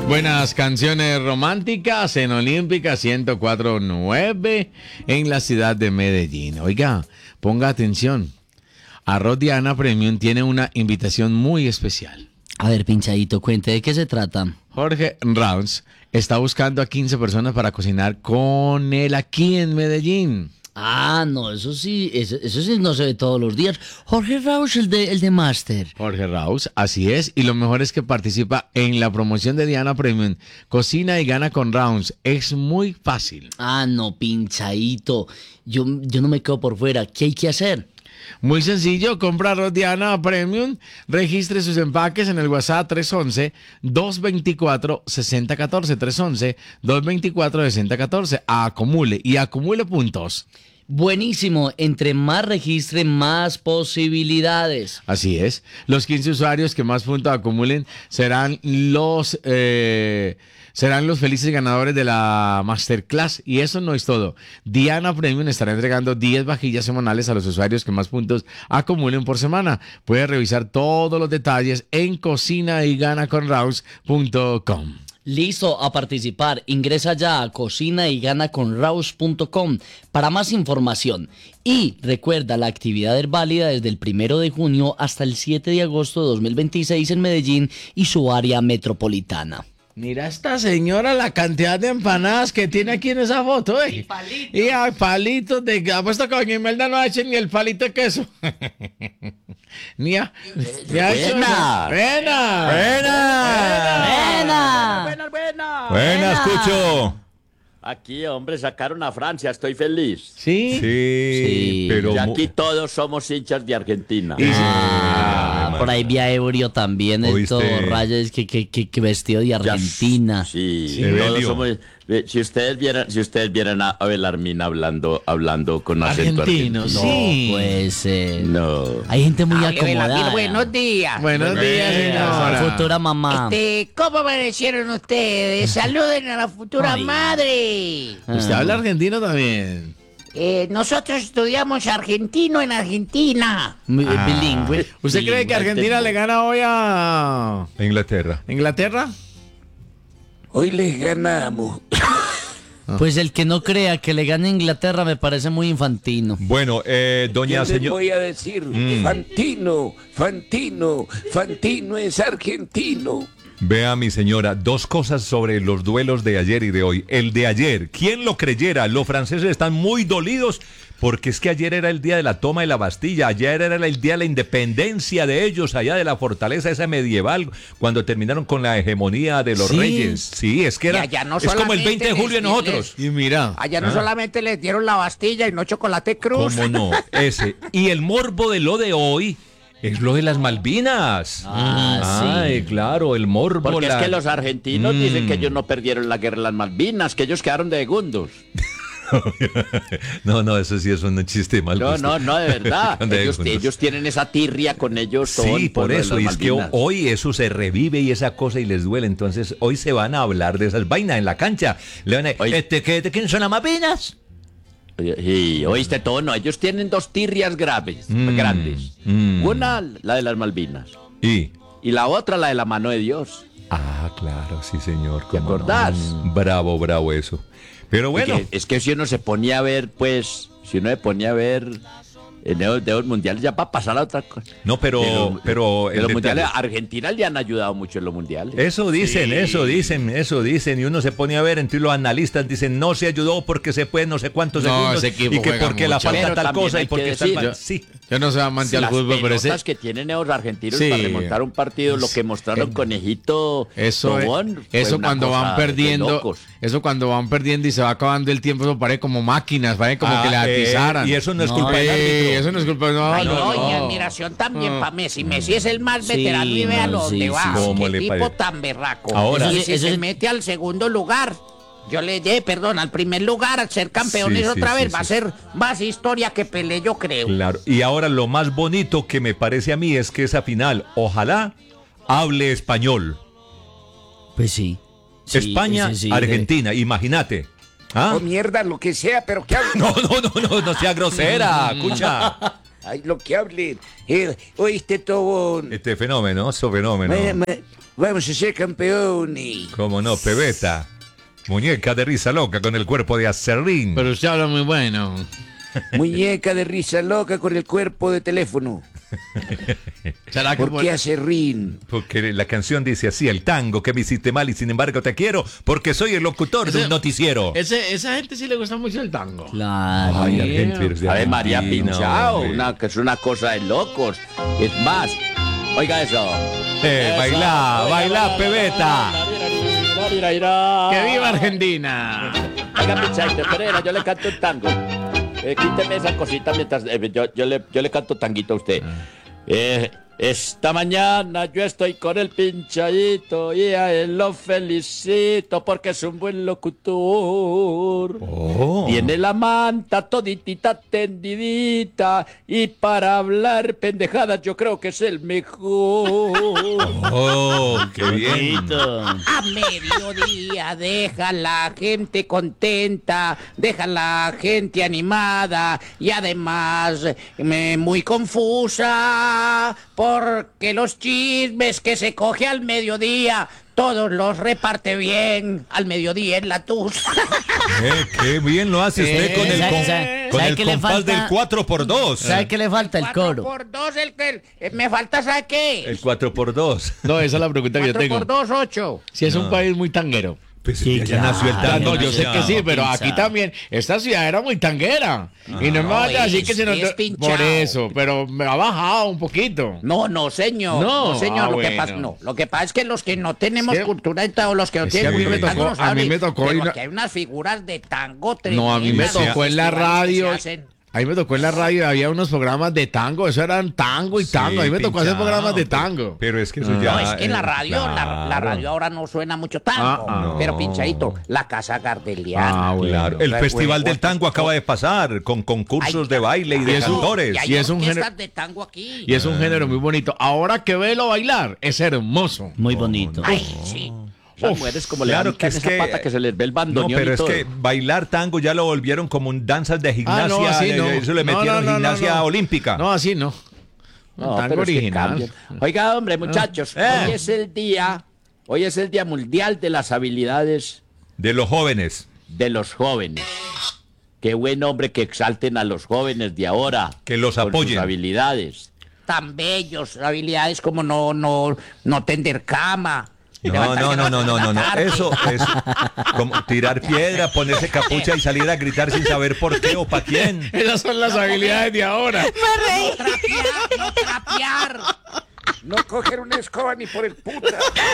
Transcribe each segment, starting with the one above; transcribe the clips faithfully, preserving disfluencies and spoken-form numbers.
Buenas canciones románticas en Olímpica ciento cuatro punto nueve en la ciudad de Medellín. Oiga, ponga atención. Arroz Diana Premium tiene una invitación muy especial. A ver, pinchadito, cuente, ¿de qué se trata? Jorge Rouse está buscando a quince personas para cocinar con él aquí en Medellín. Ah, no, eso sí, eso, eso sí no se ve todos los días. Jorge Rouse, el de, el de Master. Jorge Rouse, así es, y lo mejor es que participa en la promoción de Diana Premium. Cocina y gana con Rouse, es muy fácil. Ah, no, pinchadito, yo, yo no me quedo por fuera, ¿qué hay que hacer? Muy sencillo, compra arroz Diana Premium, registre sus empaques en el WhatsApp tres once, dos veinticuatro, sesenta catorce, tres once, dos veinticuatro, sesenta catorce, acumule y acumule puntos. Buenísimo, entre más registre, más posibilidades. Así es, los quince usuarios que más puntos acumulen serán los... Eh, serán los felices ganadores de la Masterclass. Y eso no es todo. Diana Premium estará entregando diez vajillas semanales a los usuarios que más puntos acumulen por semana. Puede revisar todos los detalles en cocina y gana con rouse punto com. Listo, a participar. Ingresa ya a cocina y gana con rouse punto com para más información. Y recuerda, la actividad es válida desde el primero de junio hasta el siete de agosto de dos mil veintiséis en Medellín y su área metropolitana. Mira esta señora, la cantidad de empanadas que tiene aquí en esa foto, ¿eh? Y palitos. Y hay palitos de... Apuesto que doña Imelda no ha hecho ni el palito de queso. Ni ha... Ni ha hecho... Buena. Buena. Buena. Buena, buena. Buena, escucho. Aquí, hombre, sacaron a Francia, estoy feliz. ¿Sí? Sí, Sí. pero... Y aquí todos somos hinchas de Argentina. Y- Ah, por ahí vi a Ebrio también, ¿Oíste? esto, rayas que, que, que, que vestido de Ya- Argentina. Sí, Sí. todos Evelio. somos... eh, Si ustedes vieran, si ustedes vieran a Belarmina hablando, hablando con acento Argentino, argentino. sí. No puede ser. No. Hay gente muy Hable, Belarmino, acomodada. buenos días. Buenos días, señora. Futura mamá. Este, ¿cómo amanecieron ustedes? Saluden a la futura Ay. madre. Usted habla argentino también. Eh, nosotros estudiamos argentino en Argentina. Muy- Bilingüe. ¿Usted cree que Argentina le gana hoy a Inglaterra. Inglaterra? Hoy les ganamos. Pues el que no crea que le gane a Inglaterra me parece muy infantino. Bueno, eh, doña Yo les señor... voy a decir, Mm. Fantino, Fantino, Fantino es argentino. Vea, mi señora, dos cosas sobre los duelos de ayer y de hoy. El de ayer, ¿quién lo creyera? Los franceses están muy dolidos porque es que ayer era el día de la toma de la Bastilla, ayer era el día de la independencia de ellos, allá de la fortaleza esa medieval, cuando terminaron con la hegemonía de los Sí. reyes. Sí, es que era, Y allá no es como el solamente veinte de julio de les- nosotros. Y mira. Allá no Ah. solamente les dieron la Bastilla y no chocolate cruz. ¿Cómo no? Ese. Y el morbo de lo de hoy es lo de las Malvinas. Ah, sí. Ay, claro, el morbo. Porque la- es que los argentinos Mm. dicen que ellos no perdieron la guerra de las Malvinas, que ellos quedaron de segundos. No, no, eso sí es un chiste mal No, gusto. no, no, de verdad. De ellos, segundos. ellos tienen esa tirria con ellos. todo Sí, el por pueblo de eso, y las es que Malvinas. hoy eso se revive y esa cosa y les duele, entonces hoy se van a hablar de esas vainas en la cancha. Le van a Oye. este, ¿qué, ¿de quién son las Malvinas? Y oíste todo, no, ellos tienen dos tirrias graves, Mm, grandes. mm. Una, la de las Malvinas, Y, y la otra, la de la mano de Dios. ah, claro, sí señor. ¿Te cómo no. acordás? Bravo, bravo eso. Pero bueno, Porque es que si uno se ponía a ver, pues, si uno se ponía a ver en los dedos mundiales ya para pasar a otra cosa. no, pero, De los- pero de el los detalle- mundiales, a Argentina le han ayudado mucho en los mundiales. Eso dicen, Sí. eso dicen, eso dicen, y uno se pone a ver, entonces los analistas dicen, no se ayudó porque se puede no sé cuántos No, segundos, ese equipo y que juega porque la mucho. falta Pero tal también cosa hay y porque que está el decir, mal- sí. Yo no soy amante al Las fútbol, pero ese... pelotas que tienen los argentinos Sí. para remontar un partido, lo que mostraron Conejito Eso, es- Tobón, fue eso una cuando cosa van de perdiendo, locos. eso cuando van perdiendo y se va acabando el tiempo, eso parece como máquinas, parece como Ah, que le eh, atizaran. y eso no es No, culpa del eh, árbitro. Eso no es culpa, no, Ay, no, no, no. y admiración también No. para Messi. Messi es el más Sí, veterano y véalo no, sí, donde sí. va. ¿Cómo Qué le tipo parece? tan berraco. Ahora- y Eso- si eso se es- mete al segundo lugar, yo le dé, perdón, al primer lugar, al ser campeones Sí, sí, otra sí, vez, va a sí. ser más historia que Pelé, yo creo. Claro, y ahora lo más bonito que me parece a mí es que esa final, ojalá hable español. Pues sí. Sí, España, ese sí, Argentina, imagínate. ¿Ah? O mierda, lo que sea, pero que hable. No, no, no, no, no sea grosera, escucha. Ay, lo que hable. Eh, oíste, Tobón. Este fenómeno, eso fenómeno. Me- me- Vamos a ser campeones. ¿Cómo no, Pebeta? Muñeca de risa loca con el cuerpo de acerrín. Pero usted habla muy bueno. Muñeca de risa loca con el cuerpo de teléfono. ¿Será que ¿Por por- qué acerrín? Porque la canción dice así, el tango que me hiciste mal y sin embargo te quiero porque soy el locutor de Ese- un noticiero. Ese, esa gente sí le gusta mucho el tango. Claro. Ay, Argentina, eres de A ver, María Argentina, Pinchao, hombre. una, que es una cosa de locos. Es más, oiga eso. Eh, Eso, bailá, oiga, bailá, baila, Pebeta. mira, mira, mira. ¡Que viva Argentina! Oiga, Pinchaito, Pereira, yo le canto un tango. Eh, quíteme esa cosita mientras eh, yo, yo, le, yo le canto tanguito a usted. Eh, esta mañana yo estoy con el Pinchaito y a él lo felicito porque es un buen locutor. Oh. Tiene la manta toditita tendidita y para hablar pendejadas yo creo que es el mejor. Oh, qué bien. Bonito. A mediodía deja la gente contenta, deja la gente animada y además me, muy confusa porque los chismes que se coge al mediodía todos los reparte bien al mediodía en la tusa. Eh, qué bien lo hace usted Eh, con el, ¿sabe- com- sabe- con sabe el qué le compás falta? del cuatro por dos. ¿Sabe qué le falta? El Cuatro coro. por dos, el que eh, me falta, ¿sabe qué? El cuatro por dos. No, esa es la pregunta que yo Cuatro tengo. por dos, ocho. Si es un país muy tanguero. Pues Sí, ya claro. nació el Ah, tango. no, yo sé que sí, pero pinza. aquí también. Esta ciudad era muy tanguera. y no me vaya a decir es- que se nos. es pinchao. Por eso, pero me ha bajado un poquito. No, no, señor. No, No, señor. ah, lo que bueno. pasa, no. Lo que pasa es que los que no tenemos Es que- cultura y todo, los que no es que tienen a mí me cultura tocó- no a saben, mí me tocó pero ir a- aquí hay unas figuras de tango No, a mí me tremendas, tocó en la festivales que radio. se hacen. A mí me tocó en la radio, había unos programas de tango, eso eran tango y tango. a mí me tocó hacer pinchao, programas de pero- tango. Pero es que eso Ah. ya. No, es que en la eh, radio, la, la claro. radio ahora no suena mucho tango. Ah, ah, pero no. pinchadito, la Casa Gardeliana. Ah, bueno. Claro, el Bueno, Festival del bueno, Tango pues, acaba de pasar con concursos Ay, de baile y de es un- cantores. Y hay Y es un orquestas género- de tango aquí. Y es un género muy bonito. Ahora que velo bailar, es hermoso. Muy bonito. Ay, sí. Las Uf, mujeres como claro levantan que es esa que- pata que se les ve el No, bandoneón pero y es todo. que bailar tango ya lo volvieron como un danzas de gimnasia. Ah, no, así eh, no. Eso le No, metieron no, no, gimnasia no, no. olímpica. No, así no. No, tango pero es que original. cambian. Oiga, hombre, muchachos, Eh. hoy es el día, hoy es el Día Mundial de las Habilidades De los jóvenes. de los jóvenes. Qué buen hombre que exalten a los jóvenes de ahora. Que los con apoyen. sus habilidades. Tan bellos, habilidades como no, no, no tender cama. No, levantarse no, a no, las no, dos no, de la no, no. tarde. Eso es como tirar piedra, ponerse capucha y salir a gritar sin saber por qué o para quién. Esas son las habilidades de ahora. No trapear, no trapear. No coger una escoba ni por el puta.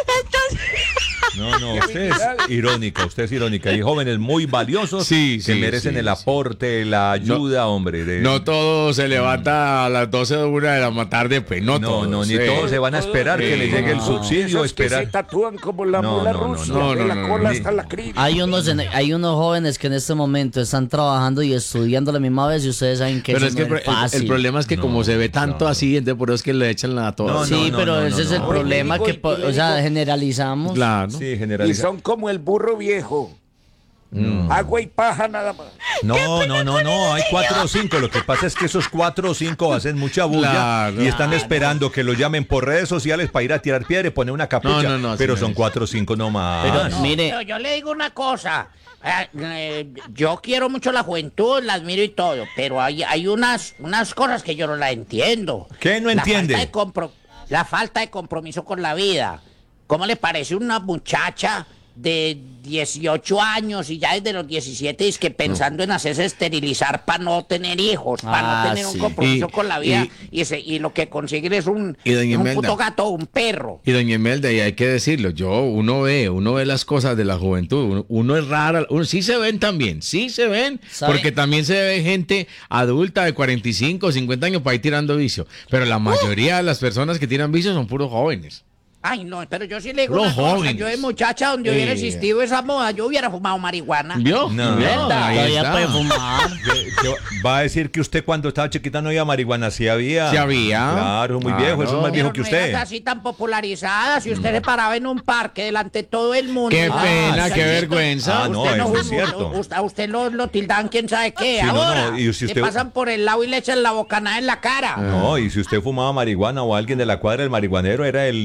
No, no, usted es irónica, usted es irónica. Hay jóvenes muy valiosos Sí, que sí, merecen sí, el sí. aporte, la ayuda, hombre. de- No todo se levanta a las doce de una de la tarde, pues no no, todos, no, ni eh. todos se van a esperar que le llegue el No. subsidio, Esos que se esperar. tatúan como la No, mula no, no, rusa, no, de no, la no, cola ni- hasta la crin. Hay unos, en- hay unos jóvenes que en este momento están trabajando y estudiando a la misma vez y ustedes saben que Pero eso es que no el, es fácil. el problema es que como No, se ve tanto no. así, entonces por eso es que le echan la toda. No, Sí, no, pero no, ese no, es el no. problema, Oye, que, y po- le o sea, digo- generalizamos. Claro. Sí, Y generaliza. son como el burro viejo. Agua y paja nada más. No, no, no, no, hay cuatro o cinco. Lo que pasa es que esos cuatro o cinco hacen mucha bulla Claro. y están esperando que los llamen por redes sociales para ir a tirar piedra y poner una capucha. No, no, no, así pero no son es. cuatro o cinco nomás. Pero No, mire, pero yo le digo una cosa. eh, eh, yo quiero mucho la juventud, la admiro y todo, pero hay, hay unas, unas cosas que yo no la entiendo. ¿Qué no La entiende? falta de compro- la falta de compromiso con la vida. ¿Cómo le parece una muchacha de dieciocho años y ya desde los diecisiete es que pensando en hacerse esterilizar para no tener hijos, para Ah, no tener sí. un compromiso Y- con la vida y- y, se- y lo que consiguen es un, Y doña un Imelda. puto gato, un perro? Y doña Imelda, y hay que decirlo, yo, uno ve, uno ve las cosas de la juventud, uno, uno es rara, uno, sí se ven también, sí se ven, ¿Sabe? porque también se ve gente adulta de cuarenta y cinco, cincuenta años para ir tirando vicio, pero la mayoría de las personas que tiran vicio son puros jóvenes. Ay, no, pero yo sí le digo Los una cosa. jóvenes. Yo de muchacha, donde Eh. hubiera existido esa moda, yo hubiera fumado marihuana. ¿Vio? No. ¿Vio? Imelda. Ahí todavía está. puede fumar. ¿Qué- qué- ¿Va a decir que usted cuando estaba chiquita no había marihuana? Sí había. Sí había. Claro, muy Claro. viejo, eso es más Pero viejo que no usted. eras así tan popularizada. Si usted se paraba en un parque delante de todo el mundo. Qué Ah, pena, sí, qué sí, vergüenza. Ah, no, usted eso es fumó, cierto. Usted, a usted lo, lo tildan quién sabe qué. Sí, no, no, ahora y si le usted- pasan por el lado y le echan la bocanada en la cara. No, y si usted fumaba marihuana o alguien de la cuadra del marihuanero era el delincuente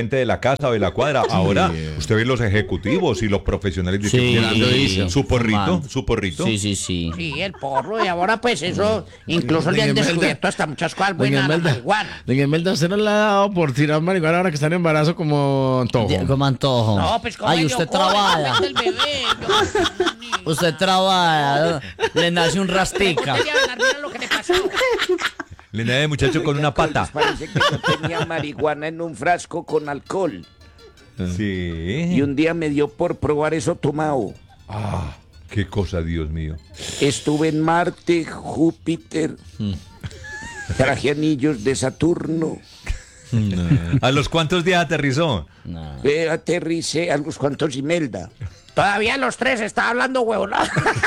delincuente de la casa o de la cuadra. Ahora, usted ve los ejecutivos y los profesionales de Sí, que- su porrito, fumando. su porrito. Sí, sí, sí. Sí, el porro, y ahora pues eso, incluso le han Doña Imelda. descubierto hasta muchas cosas Doña buenas a la Imelda, marihuana. Doña Imelda, ¿usted no le ha dado por tirar marihuana ahora que está en embarazo como antojo? Ya, como antojo. No, pues como Ay, yo usted corro, trabaja. el bebé, yo- Usted trabaja. Le nace un rastica. Usted ya ven, mira lo que le pasó. Le nace de muchacho con una pata. Parece que yo tenía marihuana en un frasco con alcohol. Sí. Y un día me dio por probar eso tomado. Ah, qué cosa, Dios mío. Estuve en Marte, Júpiter. Traje anillos de Saturno. ¿A los cuántos días aterrizó? Eh, aterricé a los cuantos Imelda. Todavía los tres está hablando huevonada.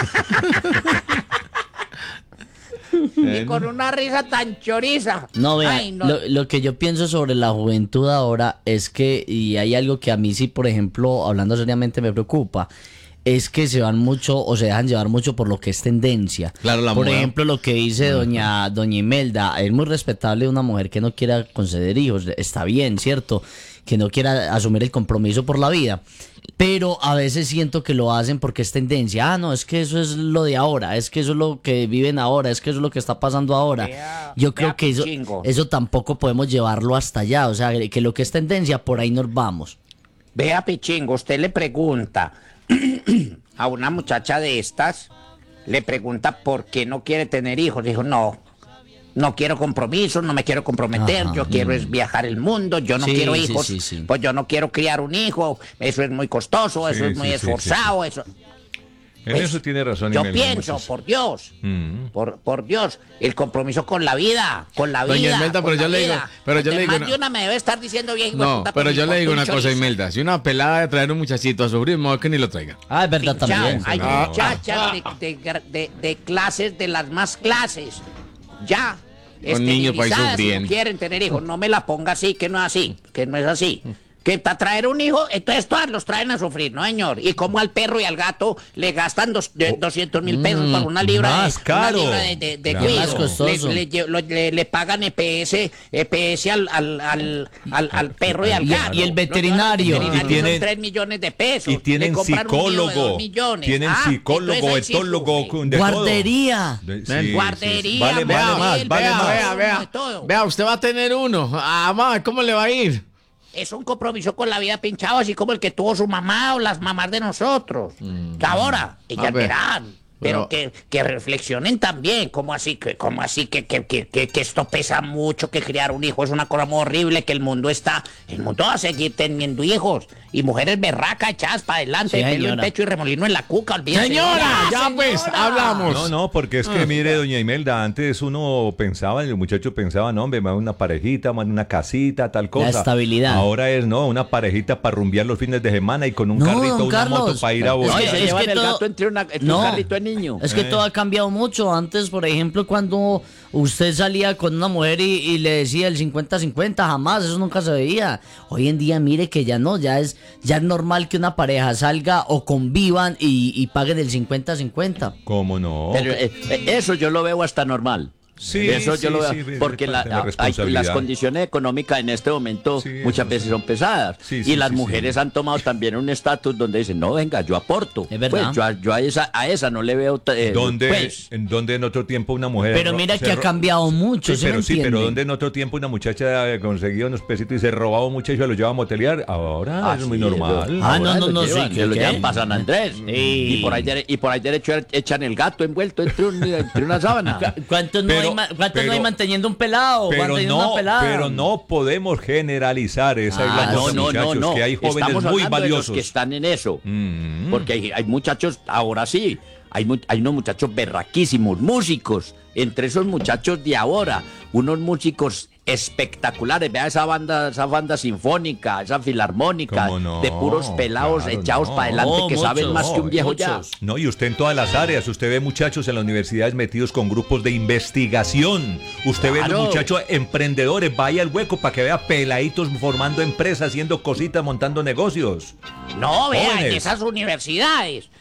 Y con una risa tan choriza. No, vea, Ay, no. Lo, lo que yo pienso sobre la juventud ahora es que, y hay algo que a mí sí, por ejemplo, hablando seriamente me preocupa, es que se van mucho o se dejan llevar mucho por lo que es tendencia. Claro, la Por moda. ejemplo, lo que dice doña, doña Imelda, es muy respetable una mujer que no quiera conceder hijos, está bien, ¿cierto? Que no quiera asumir el compromiso por la vida. Pero a veces siento que lo hacen porque es tendencia. Ah, no, es que eso es lo de ahora, es que eso es lo que viven ahora, es que eso es lo que está pasando ahora. Vea, Yo creo vea, que eso, Pichingo. eso tampoco podemos llevarlo hasta allá. O sea, que lo que es tendencia, por ahí nos vamos. Vea, Pichingo, usted le pregunta a una muchacha de estas, le pregunta por qué no quiere tener hijos. Dijo, no, no quiero compromisos, no me quiero comprometer, Ajá, yo quiero es viajar el mundo, yo no Sí, quiero sí, hijos, sí, sí. pues yo no quiero criar un hijo, eso es muy costoso, eso Sí, es muy sí, sí, esforzado, eso... En Pues, eso tiene razón. Yo Imelda, pienso, muchas. por Dios, Mm. por, por Dios, el compromiso con la vida, con la Doña vida. Imelda, con pero yo la le digo- vida. pero yo Porque le digo más una- de una me debe estar diciendo bien. hijo de No, puta, pero pues, yo mi le digo una chorizo. cosa, Imelda. Si una pelada de traer un muchachito a sufrir, mejor que ni lo traiga. Ah, es verdad Pinchao, también. hay Ah. muchachas de, de- de- de clases, de las más clases, ya, Con niños para ir esterilizadas y sufriendo. no quieren tener hijos. No me la ponga así, que no es así, que no es así. Que para traer un hijo, entonces todas los traen a sufrir, ¿no, señor? Y como al perro y al gato le gastan dos, de- doscientos mil pesos por una libra más de, caro. una libra de, de, de Claro. cuido. Más costoso. Le, le lle- lo- le- le pagan E P S, E P S al, al, al, al, al perro y al Y- gato. y el veterinario. Los veterinarios Y tienen- son tres millones de pesos. Y tienen Le compran un nido de psicólogo, dos millones. tienen Ah, psicólogo, entonces ahí sí etólogo, sufre. de todo. Guardería. De- sí, Ven. sí, sí. Guardería, Vale, vea, vale más, vea, vale vea, más. vea, de vea. todo. Vea, usted va a tener uno. Ah, mamá, ¿cómo le va a ir? Es un compromiso con la vida pinchado, así como el que tuvo su mamá o las mamás de nosotros. Que ahora, ellas A ver, verán. Pero pero- que, que reflexionen también, como así, que, como así que, que, que, que, que esto pesa mucho, que criar un hijo es una cosa muy horrible, que el mundo está, el mundo va a seguir teniendo hijos y mujeres berracas echadas para adelante, Sí, pelo en señora. pecho y remolino en la cuca, olvídese. Señora, ya pues, hablamos. No, no, porque es que mire, doña Imelda, antes uno pensaba, el muchacho pensaba, no, hombre, me va una parejita, me va una casita, tal cosa. estabilidad. Ahora es, no, una parejita para rumbear los fines de semana y con un No, carrito, don una moto Carlos. para ir a Es volar. que- se es llevan que el todo- gato entre, una, entre No. un carrito de niño. Es que Eh. todo ha cambiado mucho. Antes, por ejemplo, cuando usted salía con una mujer y, y le decía el cincuenta cincuenta, jamás, eso nunca se veía. Hoy en día, mire que ya no, ya es, ya es normal que una pareja salga o convivan y, y paguen el cincuenta cincuenta. ¿Cómo no? Pero, eh, eh, eso yo lo veo hasta normal. Sí, Eso sí, yo lo veo, sí, sí, porque es la- parte de la hay- responsabilidad. las condiciones económicas en este momento Sí, muchas eso veces sí. son pesadas. Sí, y sí, las sí, mujeres sí. han tomado también un estatus donde dicen, no, venga, yo aporto. Es verdad. Pues yo, a- yo a, esa, a esa no le veo... eh, ¿Dónde, pues, en, donde en otro tiempo una mujer... Pero ro- mira se que ha ro- cambiado mucho, Sí, ¿sí me pero sí, pero entiende? donde en otro tiempo una muchacha eh, conseguía unos pesitos y se robaba un muchacho y lo llevaba a motelear, ahora ah, es muy sí, normal. Ah, ahora no, no, lo no, llevan, sí, se ¿qué, lo qué? llevan para San Andrés. Y por ahí, dere- y por ahí derecho echan el gato envuelto entre, un- entre una sábana. ¿Cu- ¿Cuántos no, Pero- hay, ma- cuántos pero- no hay manteniendo un pelado? Pero manteniendo no, una pelada? pero no podemos generalizar esa es la Ah, no, cosa, no, no, muchachos, no. que hay jóvenes Estamos muy hablando de los valiosos. que están en eso. Mm. Porque hay, hay muchachos, ahora sí, hay, mu- hay unos muchachos berraquísimos, músicos. Entre esos muchachos de ahora, unos músicos espectaculares. Vea esa banda, esa banda sinfónica, esa filarmónica, ¿Cómo no? de puros pelados Claro, echados no. para adelante No, que saben muchos, más que un no, viejo ya. muchos. No, y usted en todas las áreas, usted ve muchachos en las universidades metidos con grupos de investigación, usted ve Claro. los muchachos emprendedores, vaya al hueco para que vea peladitos formando empresas, haciendo cositas, montando negocios. No, vean, en Jóvenes. esas universidades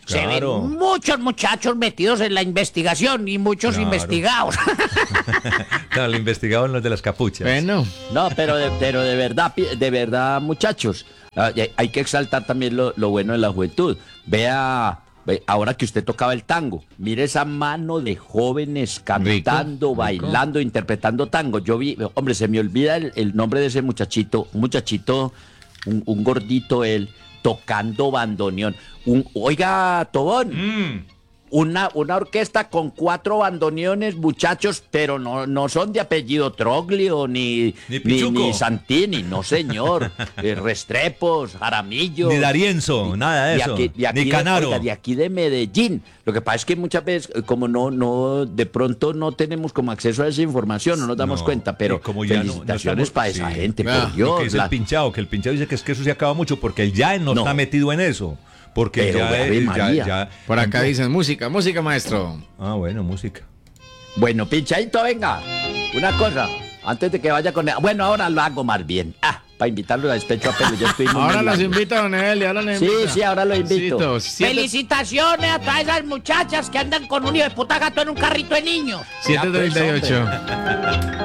Se ven Claro. muchos muchachos metidos en la investigación y muchos Claro. investigados. Claro, el investigado en los de las capuchas. Bueno, No, pero de, pero de verdad, pi- de verdad, muchachos, ah, y hay- hay que exaltar también lo, lo bueno de la juventud. Vea, ve, ahora que usted tocaba el tango, mire esa mano de jóvenes cantando, rico. bailando, interpretando tango. Yo vi, hombre, se me olvida el, el nombre de ese muchachito, un muchachito, un, un gordito él, tocando bandoneón. Un, oiga, Tobón. Mm. Una, una orquesta con cuatro bandoneones, muchachos, pero no, no son de apellido Troglio, ni, Ni ni, Pichuco. ni Santini, no señor. Eh, Restrepos, Jaramillo. Ni Darienzo, nada de de eso. aquí- de aquí Ni de- Canaro. oiga, de aquí de Medellín. Lo que pasa es que muchas veces, eh, como no, no, de pronto no tenemos como acceso a esa información, no nos damos No, cuenta, pero y como ya no- no felicitaciones estamos- para esa sí. gente, Ah, por Lo Dios. que dice la- el pinchado, que el pinchado dice que es que eso se acaba mucho porque él ya no, No. está metido en eso. Porque Pero, ya, Ave él- ya, María. ya- por acá dicen música, música, maestro. Ah, bueno, música. Bueno, pinchadito, venga. Una cosa, antes de que vaya con... Bueno, ahora lo hago más bien. Ah, para invitarlo a despecho a pelo. Yo estoy muy Ahora los largo. invito a Don Evelio, ahora los Sí, invita. sí, ahora lo invito. Cito, siete- Felicitaciones a todas esas muchachas que andan con un hijo de puta gato en un carrito de niños. siete treinta y ocho.